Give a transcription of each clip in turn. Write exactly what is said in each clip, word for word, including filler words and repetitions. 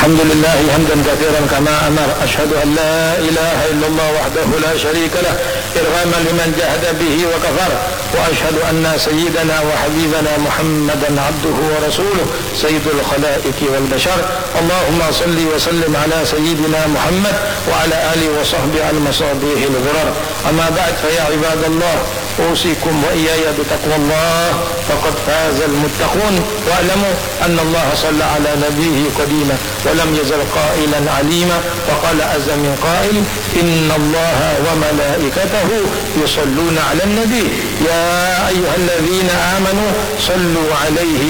الحمد لله حمدا كثيرا كما أمر. أشهد أن لا إله إلا الله وحده لا شريك له إرغاما لمن جهد به وكفر، وأشهد أن سيدنا وحبيبنا محمدا عبده ورسوله سيد الخلائق والبشر. اللهم صل وسلم على سيدنا محمد وعلى آله وصحبه على المصابيح الغرر. أما بعد، فيا عباد الله، أوصيكم وإياي بتقوى الله فقد فاز المتقون. واعلموا أن الله صلى على نبيه قديما ولم يزل قائلا عليما، فقال عز من قائل: إن الله وملائكته يصلون على النبي يا أيها الذين آمنوا صلوا عليه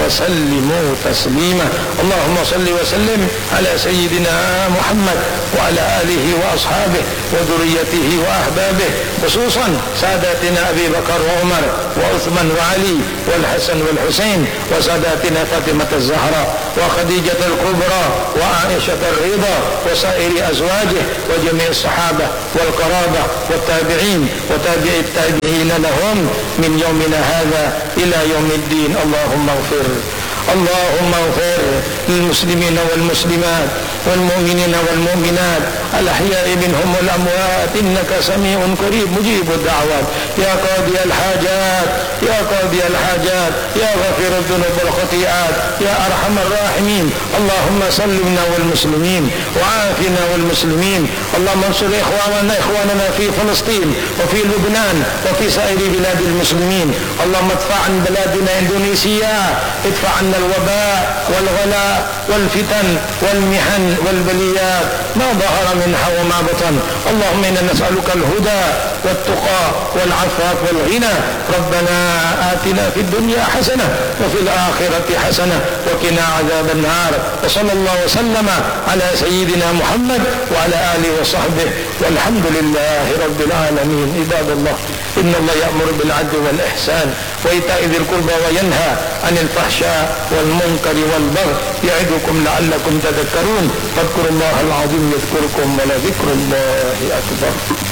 وسلموا تسليما. اللهم صل وسلم على سيدنا محمد وعلى آله وأصحابه وذريته وأحبابه، خصوصا ساداتنا أبي بكر وعمر وعثمان وعلي والحسن والحسين، وساداتنا فاطمة الزهراء وخديجة الكبرى وعائشة الرضا وسائر أزواجه وجميع الصحابة والقرابة والتابعين وتابعي التابعين لهم من يومنا هذا إلى يوم الدين. اللهم اغفر اللهم اغفر للمسلمين والمسلمات والمؤمنين والمؤمنات الأحياء منهم والأموات، إنك سميع قريب مجيب الدعوات. يا قاضي الحاجات يا قاضي الحاجات يا غفير الذنوب والخطيئات يا أرحم الراحمين. اللهم سلمنا والمسلمين وعافنا والمسلمين. اللهم انصر إخواننا إخواننا في فلسطين وفي لبنان وفي سائر بلاد المسلمين. اللهم ادفع عن بلادنا إندونيسيا، ادفع عنا الوباء والغلاء والفتن والمحن والبليات ما ظهر منها وما بطن. اللهم إنا نسألك الهدى والتقى والعفاف والغنى. ربنا آتنا في الدنيا حسنة وفي الآخرة حسنة وقنا عذاب النار. وصلى الله وسلم على سيدنا محمد وعلى آله وصحبه، والحمد لله رب العالمين. عباد الله، إن الله يأمر بالعدل والإحسان وإيتاء ذي القربى وينهى عن الفحشاء والمنكر والبغي يعظكم لعلكم تذكرون. فاذكروا الله العظيم يذكركم ولذكر الله أكبر.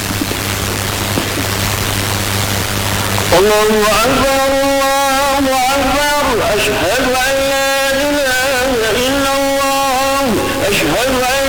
الله أكبر الله أكبر. أشهد أن لا إله إلا الله. أشهد أن